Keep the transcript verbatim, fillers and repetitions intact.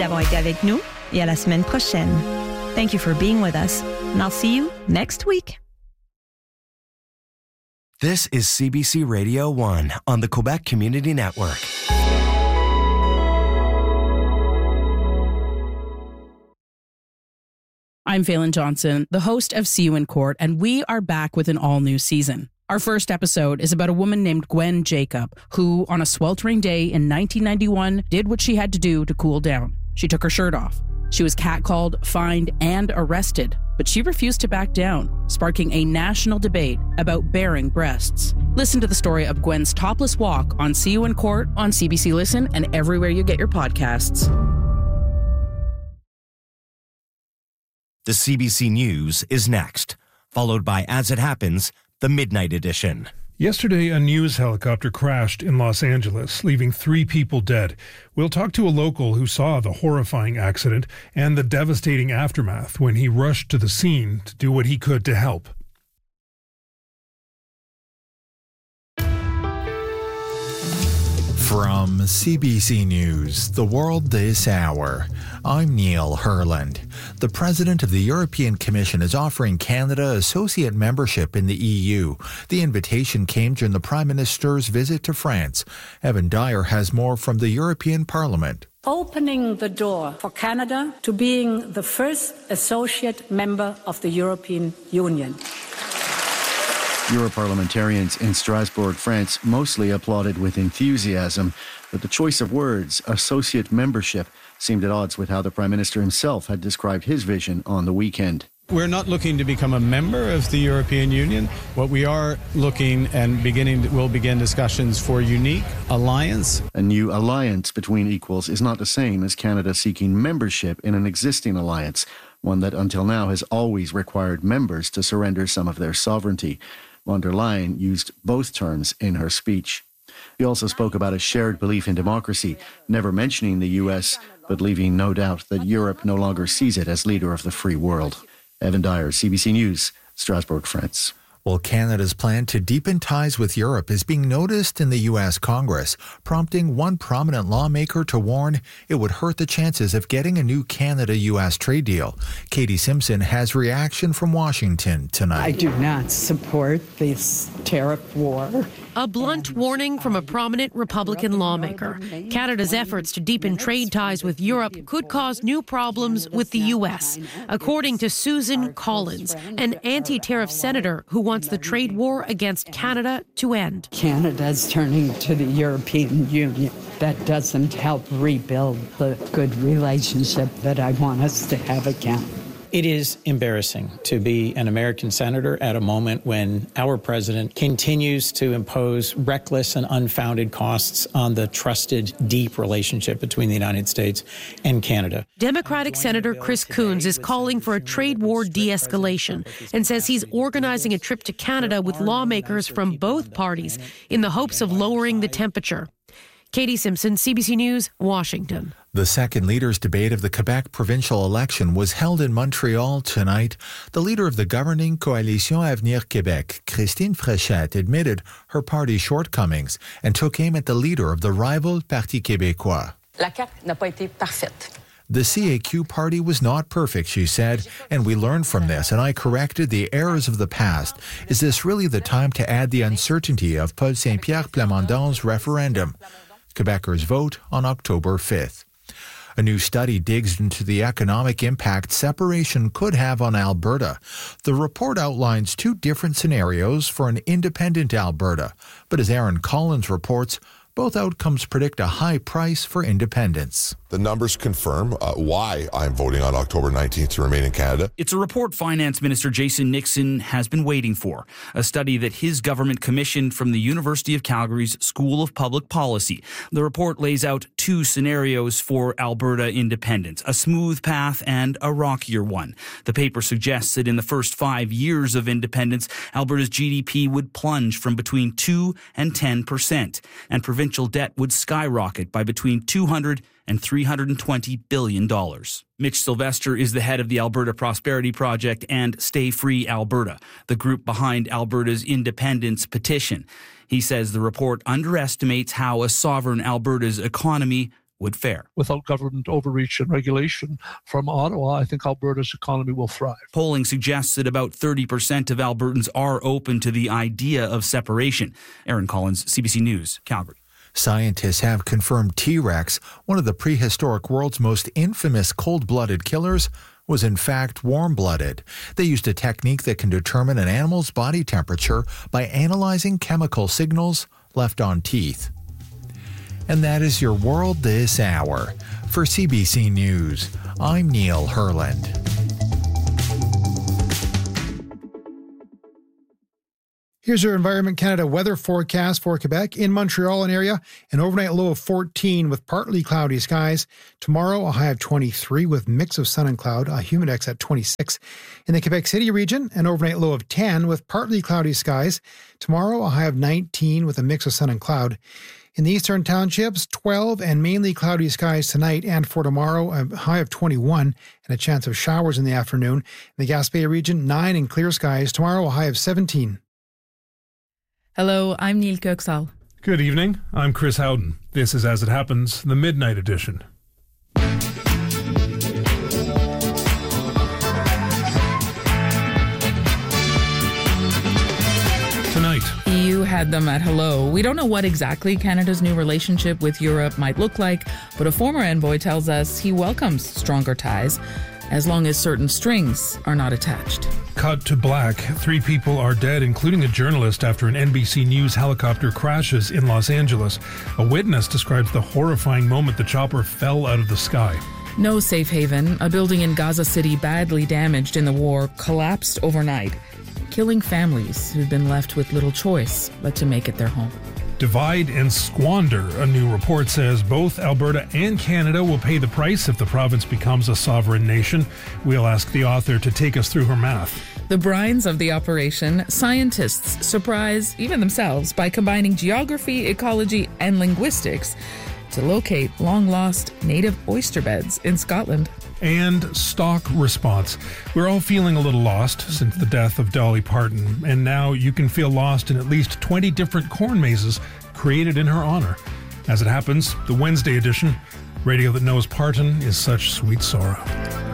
d'avoir été avec nous et à la semaine prochaine. Thank you for being with us, and I'll see you next week. This is C B C Radio one on the Quebec Community Network. I'm Phelan Johnson, the host of See You in Court, and we are back with an all-new season. Our first episode is about a woman named Gwen Jacob, who, on a sweltering day in nineteen ninety-one, did what she had to do to cool down. She took her shirt off. She was catcalled, fined, and arrested, but she refused to back down, sparking a national debate about bearing breasts. Listen to the story of Gwen's topless walk on See You in Court on C B C Listen and everywhere you get your podcasts. The C B C News is next, followed by As It Happens, the Midnight Edition. Yesterday, a news helicopter crashed in Los Angeles, leaving three people dead. We'll talk to a local who saw the horrifying accident and the devastating aftermath when he rushed to the scene to do what he could to help. From C B C News, The World This Hour, I'm Neil Herland. The President of the European Commission is offering Canada associate membership in the E U. The invitation came during the Prime Minister's visit to France. Evan Dyer has more from the European Parliament. Opening the door for Canada to being the first associate member of the European Union. Europarliamentarians in Strasbourg, France, mostly applauded with enthusiasm, but the choice of words, associate membership, seemed at odds with how the Prime Minister himself had described his vision on the weekend. We're not looking to become a member of the European Union. What we are looking and beginning, we'll begin discussions for a unique alliance. A new alliance between equals is not the same as Canada seeking membership in an existing alliance, one that until now has always required members to surrender some of their sovereignty. Von der Leyen used both terms in her speech. He also spoke about a shared belief in democracy, never mentioning the U S, but leaving no doubt that Europe no longer sees it as leader of the free world. Evan Dyer, C B C News, Strasbourg, France. Well, Canada's plan to deepen ties with Europe is being noticed in the U S Congress, prompting one prominent lawmaker to warn it would hurt the chances of getting a new Canada-U S trade deal. Katie Simpson has reaction from Washington tonight. I do not support this tariff war. A blunt warning from a prominent Republican lawmaker. Canada's efforts to deepen trade ties with Europe could cause new problems with the U S, according to Susan Collins, an anti-tariff senator who wants the trade war against Canada to end. Canada's turning to the European Union. That doesn't help rebuild the good relationship that I want us to have again. It is embarrassing to be an American senator at a moment when our president continues to impose reckless and unfounded costs on the trusted, deep relationship between the United States and Canada. Democratic Senator Chris Coons is calling for a trade war de-escalation and says he's organizing a trip to Canada with lawmakers from both parties in the hopes of lowering the temperature. Katie Simpson, C B C News, Washington. The second leaders' debate of the Quebec provincial election was held in Montreal tonight. The leader of the governing Coalition Avenir Québec, Christine Fréchette, admitted her party's shortcomings and took aim at the leader of the rival Parti québécois. La C A Q n'a pas été parfaite. The C A Q party was not perfect, she said, and we learned from this, and I corrected the errors of the past. Is this really the time to add the uncertainty of Paul Saint-Pierre Plamondon's referendum? Quebecers vote on October fifth. A new study digs into the economic impact separation could have on Alberta. The report outlines two different scenarios for an independent Alberta. But as Aaron Collins reports, both outcomes predict a high price for independence. The numbers confirm uh, why I'm voting on October nineteenth to remain in Canada. It's a report Finance Minister Jason Nixon has been waiting for, a study that his government commissioned from the University of Calgary's School of Public Policy. The report lays out two scenarios for Alberta independence, a smooth path and a rockier one. The paper suggests that in the first five years of independence, Alberta's G D P would plunge from between two and ten percent, and provincial debt would skyrocket by between two hundred and three hundred twenty billion dollars. Mitch Sylvester is the head of the Alberta Prosperity Project and Stay Free Alberta, the group behind Alberta's independence petition. He says the report underestimates how a sovereign Alberta's economy would fare. Without government overreach and regulation from Ottawa, I think Alberta's economy will thrive. Polling suggests that about thirty percent of Albertans are open to the idea of separation. Aaron Collins, C B C News, Calgary. Scientists have confirmed T-Rex, one of the prehistoric world's most infamous cold-blooded killers, was in fact warm-blooded. They used a technique that can determine an animal's body temperature by analyzing chemical signals left on teeth. And that is your world this hour. For C B C News, I'm Neil Herland. Here's your Environment Canada weather forecast for Quebec. In Montreal and area, an overnight low of fourteen with partly cloudy skies. Tomorrow, a high of twenty-three with mix of sun and cloud, a humidex at twenty-six. In the Quebec City region, an overnight low of ten with partly cloudy skies. Tomorrow, a high of nineteen with a mix of sun and cloud. In the eastern townships, twelve and mainly cloudy skies tonight, and for tomorrow, a high of twenty-one and a chance of showers in the afternoon. In the Gaspé region, nine and clear skies. Tomorrow, a high of seventeen. Hello, I'm Neil Köksal. Good evening. I'm Chris Howden. This is As It Happens, the Midnight Edition. Tonight, E U had them at hello. We don't know what exactly Canada's new relationship with Europe might look like, but a former envoy tells us he welcomes stronger ties as long as certain strings are not attached. Cut to black. Three people are dead, including a journalist, after an N B C News helicopter crashes in Los Angeles. A witness describes the horrifying moment the chopper fell out of the sky. No safe haven. A building in Gaza City badly damaged in the war collapsed overnight, killing families who've been left with little choice but to make it their home. Divide and squander. A new report says both Alberta and Canada will pay the price if the province becomes a sovereign nation. We'll ask the author to take us through her math. The brines of the operation, scientists surprise even themselves by combining geography, ecology, and linguistics to locate long-lost native oyster beds in Scotland. And stock response. We're all feeling a little lost since the death of Dolly Parton, and now you can feel lost in at least twenty different corn mazes created in her honor. As it happens, the Wednesday edition, radio that knows Parton is such sweet sorrow.